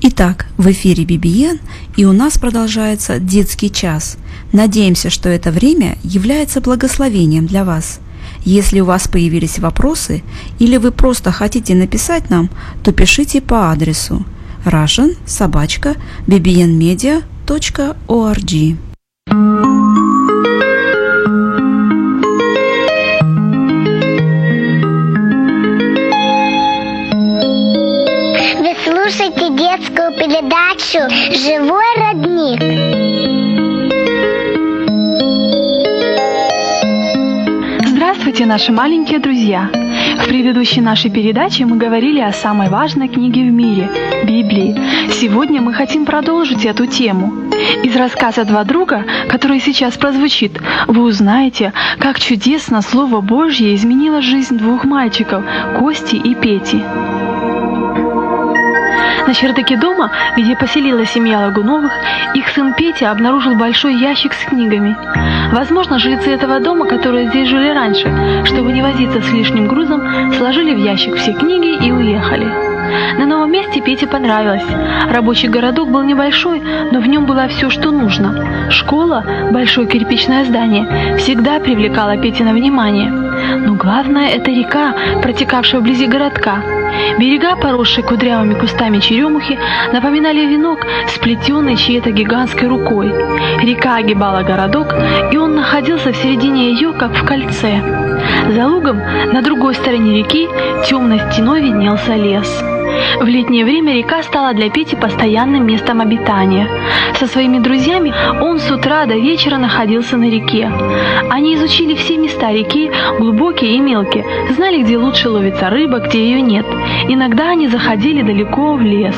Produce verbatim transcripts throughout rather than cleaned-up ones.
Итак, в эфире би би эн, и у нас продолжается детский час. Надеемся, что это время является благословением для вас. Если у вас появились вопросы или вы просто хотите написать нам, то пишите по адресу russian собака би би эн медиа точка орг. Слушайте детскую передачу «Живой родник». Здравствуйте, наши маленькие друзья! В предыдущей нашей передаче мы говорили о самой важной книге в мире – Библии. Сегодня мы хотим продолжить эту тему. Из рассказа «Два друга», который сейчас прозвучит, вы узнаете, как чудесно Слово Божье изменило жизнь двух мальчиков – Кости и Пети. На чердаке дома, где поселилась семья Лагуновых, их сын Петя обнаружил большой ящик с книгами. Возможно, жильцы этого дома, которые здесь жили раньше, чтобы не возиться с лишним грузом, сложили в ящик все книги и уехали. На новом месте Пете понравилось. Рабочий городок был небольшой, но в нем было все, что нужно. Школа, большое кирпичное здание, всегда привлекала Петино внимание. Но главное – это река, протекавшая вблизи городка. Берега, поросшие кудрявыми кустами черемухи, напоминали венок, сплетенный чьей-то гигантской рукой. Река огибала городок, и он находился в середине ее, как в кольце. За лугом, на другой стороне реки, темной стеной виднелся лес. В летнее время река стала для Пети постоянным местом обитания. Со своими друзьями он с утра до вечера находился на реке. Они изучили все места реки, глубокие и мелкие, знали, где лучше ловится рыба, где ее нет. Иногда они заходили далеко в лес.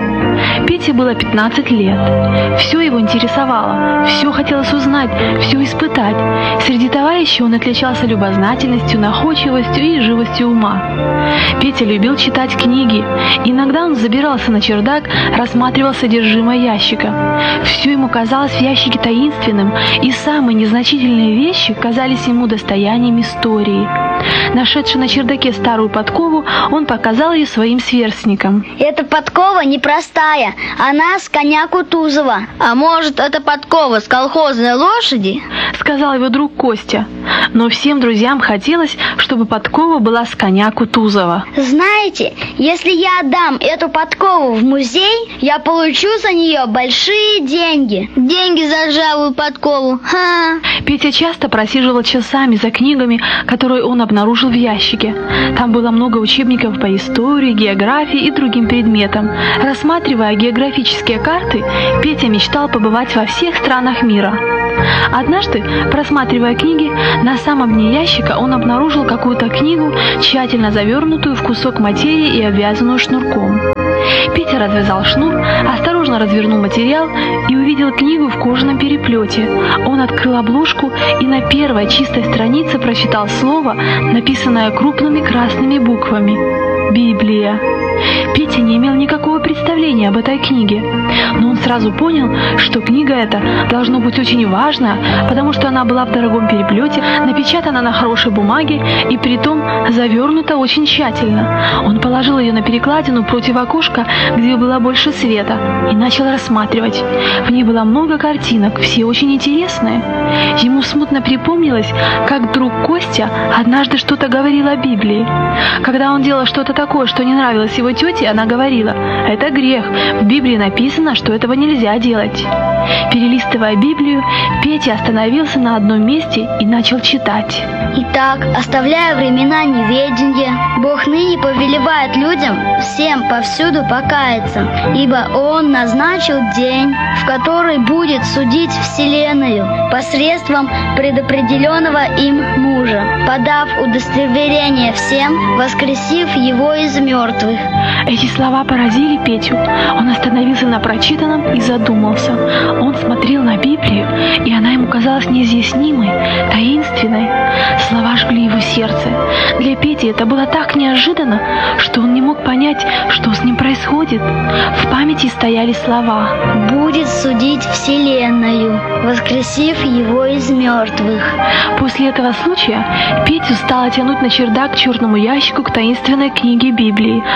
Пете было пятнадцать лет. Все его интересовало, все хотелось узнать, все испытать. Среди товарищей он отличался любознательностью, находчивостью и живостью ума. Петя любил читать книги. Иногда он забирался на чердак, рассматривал содержимое ящика. Все ему казалось в ящике таинственным, и самые незначительные вещи казались ему достоянием истории. Нашедший на чердаке старую подкову, он показал ее своим сверстникам. Эта подкова непростая, она с коня Кутузова. А может, это подкова с колхозной лошади? Сказал его друг Костя. Но всем друзьям хотелось, чтобы подкова была с коня Кутузова. Знаете, если я отдам эту подкову в музей, я получу за нее большие деньги. Деньги за ржавую подкову. Ха! Петя часто просиживал часами за книгами, которые он обнаружил в ящике. Там было много учебников по истории, географии и другим предметам. Рассматривая географические карты, Петя мечтал побывать во всех странах мира. Однажды, просматривая книги, на самом дне ящика он обнаружил какую-то книгу, тщательно завернутую в кусок материи и обвязанную шнурком. Петя развязал шнур, осторожно развернул материал и увидел книгу в кожаном переплете. Он открыл обложку и на первой чистой странице прочитал слово, написанное крупными красными буквами «Библия». Петя не имел никакого представления об этой книге, но он сразу понял, что книга эта должно быть очень важная, потому что она была в дорогом переплете, напечатана на хорошей бумаге и притом завернута очень тщательно. Он положил ее на перекладину против окошка, где было больше света, и начал рассматривать. В ней было много картинок, все очень интересные. Ему смутно припомнилось, как друг Костя однажды что-то говорил о Библии. Когда он делал что-то такое, что не нравилось его тете, она говорила: «Это грех, в Библии написано, что этого нельзя делать». Перелистывая Библию, Петя остановился на одном месте и начал читать. Итак, оставляя времена неведения, Бог ныне повелевает людям всем повсюду покаяться, ибо Он назначил день, в который будет судить вселенную посредством предопределенного им мужа, подав удостоверение всем, воскресив его из мертвых. Эти слова поразили Петю. Он остановился на прочитанном и задумался. Он смотрел на Библию, и она ему казалась неизъяснимой, таинственной. Слова жгли его сердце. Для Пети это было так неожиданно, что он не мог понять, что с ним происходит. В памяти стояли слова: «Будет судить вселенную, воскресив его из мертвых». После этого случая Петю стало тянуть на чердак к черному ящику к таинственной книге Библии. Когда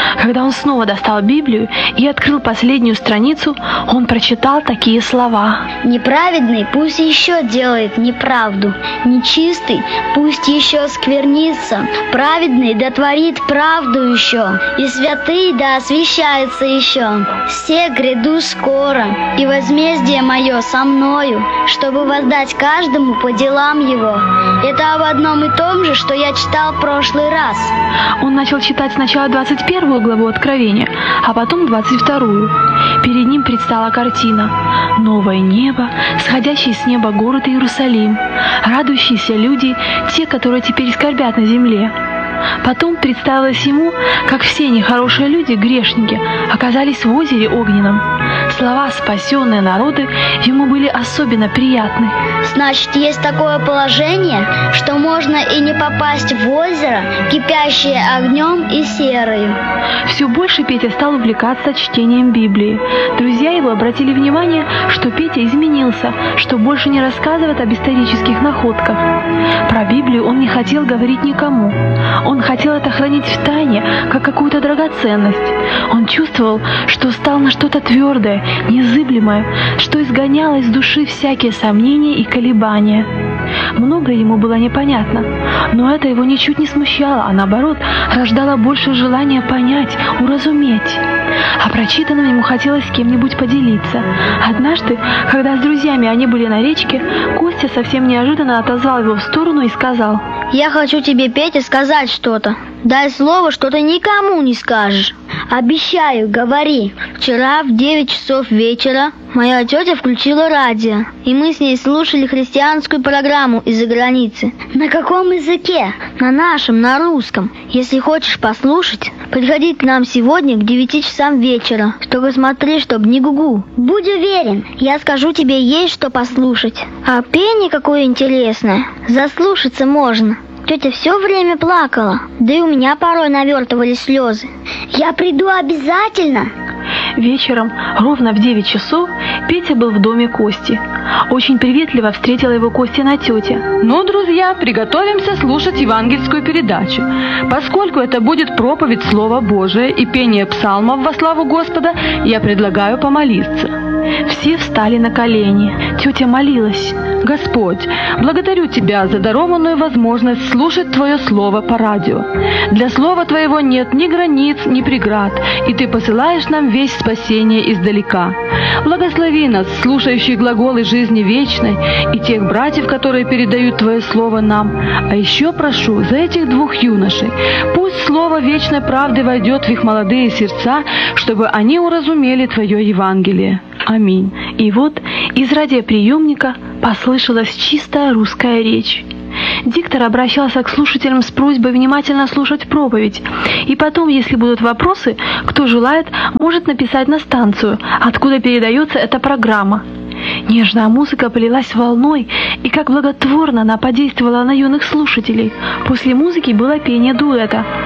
Когда он снова достал Библию и открыл последнюю страницу, он прочитал такие слова. «Неправедный пусть еще делает неправду, нечистый пусть еще сквернится, праведный да творит правду еще, и святый да освящается еще. Все гряду скоро, и возмездие мое со мною, чтобы воздать каждому по делам его». Это об одном и том же, что я читал в прошлый раз. Он начал читать сначала двадцать первую главу Откровения, а потом двадцать вторую. Перед ним предстала картина: новое небо, сходящий с неба город Иерусалим, радующиеся люди, те, которые теперь скорбят на земле. Потом представилось ему, как все нехорошие люди, грешники, оказались в озере огненном. Слова «спасенные народы» ему были особенно приятны. Значит, есть такое положение, что можно и не попасть в озеро, кипящее огнем и серою. Все больше Петя стал увлекаться чтением Библии. Друзья его обратили внимание, что Петя изменился, что больше не рассказывает об исторических находках. Про Библию он не хотел говорить никому. Он хотел это хранить в тайне, как какую-то драгоценность. Он чувствовал, что стал на что-то твердое, незыблемое, что изгоняло из души всякие сомнения и колебания. Многое ему было непонятно, но это его ничуть не смущало, а наоборот, рождало больше желания понять, уразуметь. А прочитанным ему хотелось с кем-нибудь поделиться. Однажды, когда с друзьями они были на речке, Костя совсем неожиданно отозвал его в сторону и сказал: «Я хочу тебе, Петя, сказать что-то. Дай слово, что ты никому не скажешь. Обещаю, говори». Вчера в девять часов вечера моя тетя включила радио, и мы с ней слушали христианскую программу из-за границы. На каком языке? На нашем, на русском. Если хочешь послушать, приходи к нам сегодня к девяти часам вечера. Только смотри, чтоб не гугу. Будь уверен, я скажу тебе, есть что послушать. А пение какое интересное. Заслушаться можно. Тетя все время плакала, да и у меня порой навертывались слезы. Я приду обязательно. Вечером, ровно в девять часов, Петя был в доме Кости. Очень приветливо встретила его Костина тетя. «Ну, друзья, приготовимся слушать евангельскую передачу. Поскольку это будет проповедь Слова Божия и пение псалмов во славу Господа, я предлагаю помолиться». Все встали на колени. Тетя молилась: «Господь, благодарю Тебя за дарованную возможность слушать Твое Слово по радио. Для Слова Твоего нет ни границ, ни преград, и Ты посылаешь нам весть спасения издалека. Благослови нас, слушающих глаголы жизни вечной, и тех братьев, которые передают Твое Слово нам. А еще прошу за этих двух юношей, пусть Слово вечной правды войдет в их молодые сердца, чтобы они уразумели Твое Евангелие. Аминь». И вот из радиоприемника послышалась чистая русская речь. Диктор обращался к слушателям с просьбой внимательно слушать проповедь. И потом, если будут вопросы, кто желает, может написать на станцию, откуда передается эта программа. Нежная музыка полилась волной, и как благотворно она подействовала на юных слушателей. После музыки было пение дуэта.